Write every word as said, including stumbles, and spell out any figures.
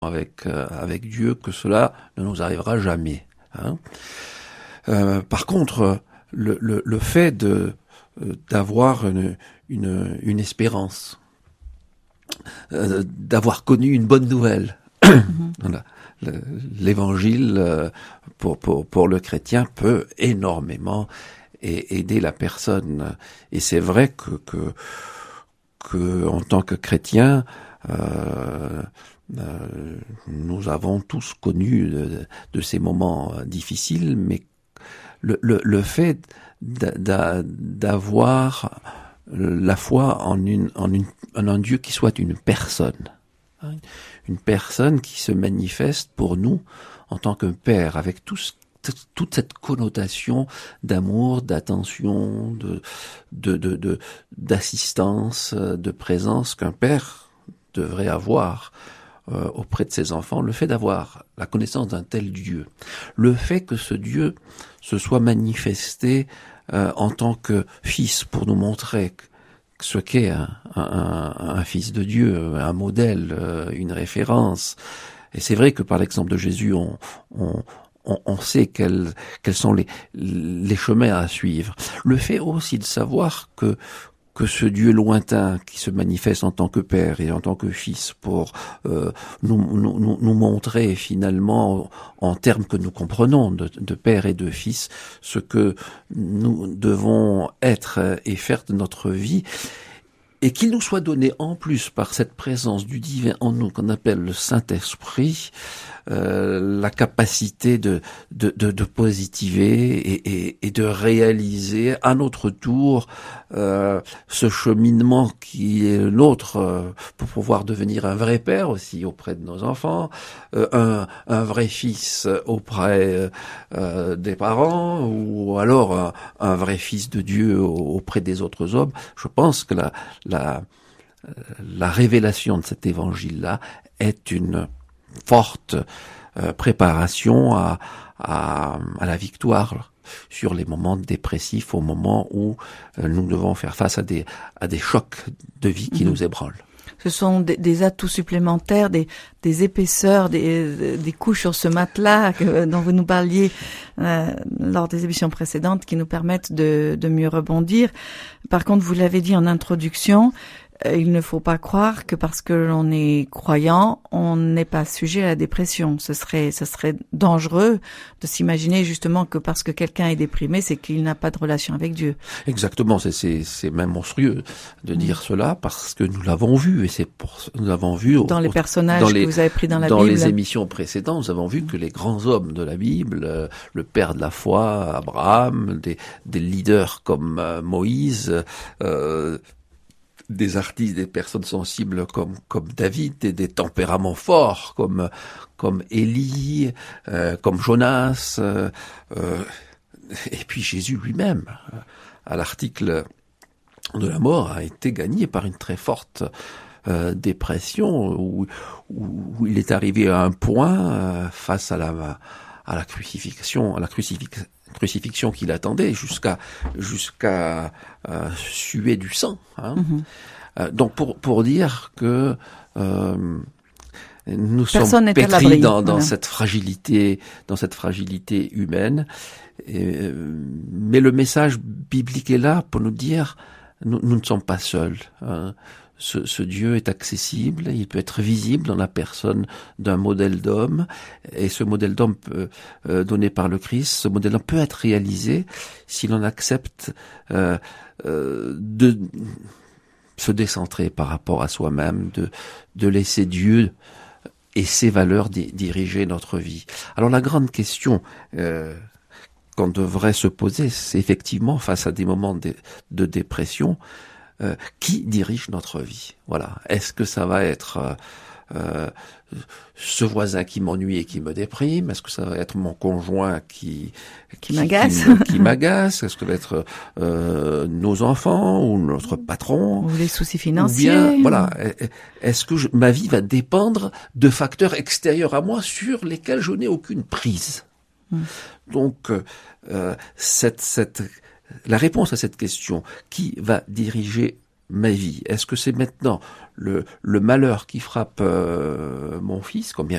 avec euh, avec Dieu que cela ne nous arrivera jamais. Hein. Euh, par contre, le, le, le fait de euh, d'avoir une, une, une espérance, euh, d'avoir connu une bonne nouvelle, mm-hmm. voilà, le, l'évangile euh, pour, pour pour le chrétien peut énormément a- aider la personne. Et c'est vrai que que que en tant que chrétien, euh, Euh, nous avons tous connu de, de ces moments difficiles, mais le, le, le fait d'a, d'avoir la foi en, une, en, une, en un Dieu qui soit une personne, hein, une personne qui se manifeste pour nous en tant que Père, avec tout ce, toute cette connotation d'amour, d'attention, de, de, de, de, d'assistance, de présence qu'un Père devrait avoir Euh, auprès de ses enfants, le fait d'avoir la connaissance d'un tel Dieu, le fait que ce Dieu se soit manifesté euh, en tant que fils pour nous montrer ce qu'est un, un, un fils de Dieu, un modèle, euh, une référence. Et c'est vrai que par l'exemple de Jésus, on, on, on, on sait quels, quels sont les, les chemins à suivre. Le fait aussi de savoir que que ce Dieu lointain qui se manifeste en tant que Père et en tant que Fils pour euh, nous, nous, nous montrer finalement en termes que nous comprenons de, de Père et de Fils ce que nous devons être et faire de notre vie, et qu'il nous soit donné en plus par cette présence du divin en nous qu'on appelle le Saint-Esprit, euh, la capacité de, de, de, de positiver et, et, et de réaliser à notre tour euh, ce cheminement qui est le nôtre euh, pour pouvoir devenir un vrai père aussi auprès de nos enfants, euh, un, un vrai fils auprès euh, des parents, ou alors un, un vrai fils de Dieu auprès des autres hommes. Je pense que la, la, la révélation de cet évangile-là est une forte euh, préparation à, à, à la victoire sur les moments dépressifs, au moment où euh, nous devons faire face à des, à des chocs de vie qui mmh. nous ébranlent. Ce sont des, des atouts supplémentaires, des, des épaisseurs, des, des couches sur ce matelas que, dont vous nous parliez euh, lors des émissions précédentes, qui nous permettent de, de mieux rebondir. Par contre, vous l'avez dit en introduction, il ne faut pas croire que parce que l'on est croyant, on n'est pas sujet à la dépression. Ce serait, ce serait dangereux de s'imaginer justement que parce que quelqu'un est déprimé, c'est qu'il n'a pas de relation avec Dieu. Exactement, c'est, c'est, c'est même monstrueux de dire mmh. cela, parce que nous l'avons vu, et c'est pour, nous l'avons vu dans au, les personnages dans que les, vous avez pris dans la dans Bible. Dans les émissions précédentes, nous avons vu que les grands hommes de la Bible, euh, le père de la foi, Abraham, des, des leaders comme euh, Moïse, euh, des artistes, des personnes sensibles comme comme David, et des tempéraments forts comme comme Élie, euh, comme Jonas, euh, euh, et puis Jésus lui-même, à l'article de la mort, a été gagné par une très forte euh, dépression où, où, où il est arrivé à un point euh, face à la à la crucifixion, à la crucifixion. crucifixion qu'il attendait jusqu'à jusqu'à euh, suer du sang. Hein. Mm-hmm. Euh, donc pour pour dire que euh, nous Personne sommes pétris dans, dans voilà. cette fragilité, dans cette fragilité humaine. Et, mais le message biblique est là pour nous dire nous, nous ne sommes pas seuls. Hein. Ce, ce Dieu est accessible, il peut être visible dans la personne d'un modèle d'homme, et ce modèle d'homme peut, euh, donné par le Christ, ce modèle d'homme peut être réalisé si l'on accepte euh, euh, de se décentrer par rapport à soi-même, de, de laisser Dieu et ses valeurs di- diriger notre vie. Alors la grande question euh, qu'on devrait se poser, c'est effectivement face à des moments de, de dépression, Euh, qui dirige notre vie? Voilà. Est-ce que ça va être euh, euh, ce voisin qui m'ennuie et qui me déprime? Est-ce que ça va être mon conjoint qui qui, qui m'agace? qui, me, qui m'agace? Est-ce que ça va être euh, nos enfants ou notre patron? Ou les soucis financiers? Ou bien, voilà. Est-ce que je, ma vie va dépendre de facteurs extérieurs à moi sur lesquels je n'ai aucune prise? Hum. Donc, euh, cette cette la réponse à cette question, qui va diriger ma vie? Est-ce que c'est maintenant le, le malheur qui frappe euh, mon fils, combien